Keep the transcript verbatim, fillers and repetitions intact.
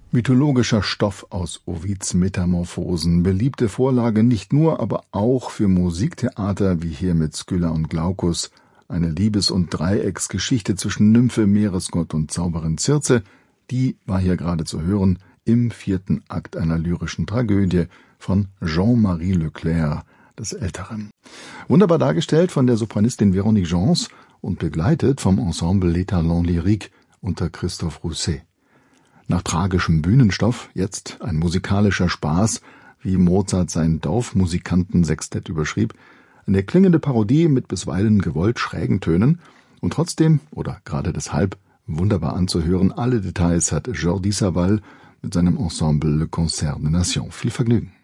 Mythologischer Stoff aus Ovids Metamorphosen, beliebte Vorlage nicht nur, aber auch für Musiktheater, wie hier mit Skylla und Glaucus, eine Liebes- und Dreiecksgeschichte zwischen Nymphe, Meeresgott und Zauberin Circe, die war hier gerade zu hören im vierten Akt einer lyrischen Tragödie von Jean-Marie Leclerc des Älteren. Wunderbar dargestellt von der Sopranistin Véronique Gens und begleitet vom Ensemble Les Talents Lyriques unter Christophe Rousset. Nach tragischem Bühnenstoff jetzt ein musikalischer Spaß, wie Mozart sein Dorfmusikantensextett überschrieb, eine klingende Parodie mit bisweilen gewollt schrägen Tönen und trotzdem, oder gerade deshalb, wunderbar anzuhören. Alle Details hat Jordi Savall mit seinem Ensemble Le Concert des Nations. Viel Vergnügen.